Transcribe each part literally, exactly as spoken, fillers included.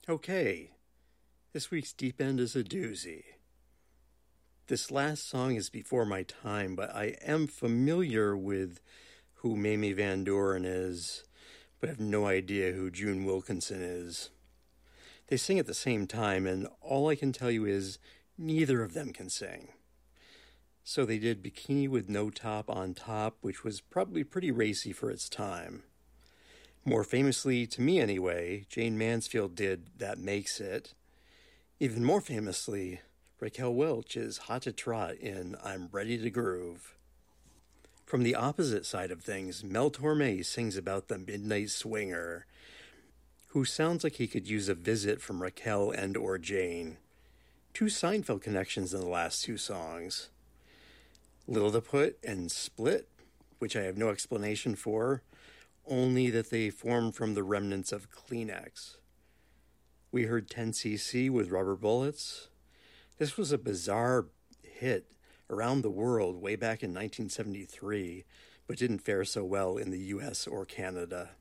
Okay, this week's Deep End is a doozy. This last song is before my time, but I am familiar with who Mamie Van Doren is, but have no idea who June Wilkinson is. They sing at the same time, and all I can tell you is neither of them can sing. So they did Bikini with No Top on Top, which was probably pretty racy for its time. More famously, to me anyway, Jane Mansfield did That Makes It. Even more famously, Raquel Welch is Hot to Trot in I'm Ready to Groove. From the opposite side of things, Mel Torme sings about the Midnight Swinger, who sounds like he could use a visit from Raquel and or Jane. Two Seinfeld connections in the last two songs. Lilliput and Split, which I have no explanation for, only that they formed from the remnants of Kleenex. We heard ten C C with Rubber Bullets. This was a bizarre hit around the world way back in nineteen seventy-three, but didn't fare so well in the U S or Canada.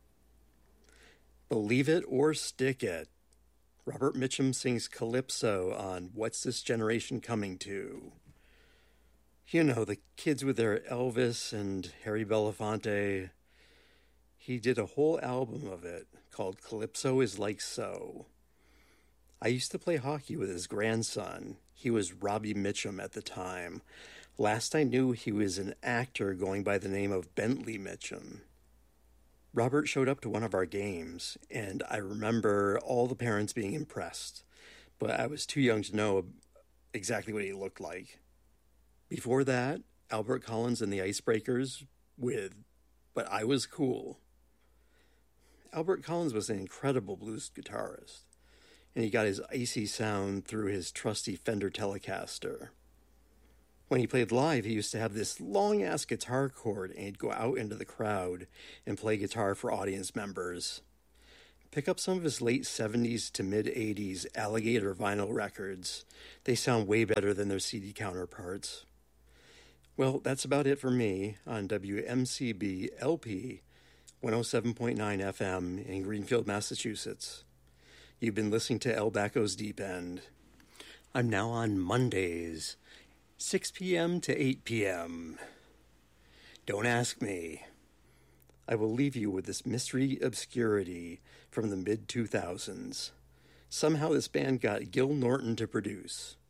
Believe It or Stick It. Robert Mitchum sings Calypso on What's This Generation Coming To? You know, the kids with their Elvis and Harry Belafonte. He did a whole album of it called Calypso Is Like So. I used to play hockey with his grandson. He was Robbie Mitchum at the time. Last I knew, he was an actor going by the name of Bentley Mitchum. Robert showed up to one of our games, and I remember all the parents being impressed, but I was too young to know exactly what he looked like. Before that, Albert Collins and the Icebreakers with But I Was Cool. Albert Collins was an incredible blues guitarist, and he got his icy sound through his trusty Fender Telecaster. When he played live, he used to have this long-ass guitar chord, and he'd go out into the crowd and play guitar for audience members. Pick up some of his late seventies to mid-eighties Alligator vinyl records. They sound way better than their C D counterparts. Well, that's about it for me on W M C B L P one oh seven point nine F M in Greenfield, Massachusetts. You've been listening to El Bacco's Deep End. I'm now on Mondays, six p.m. to eight p.m. Don't ask me. I will leave you with this mystery obscurity from the mid two thousands. Somehow this band got Gil Norton to produce.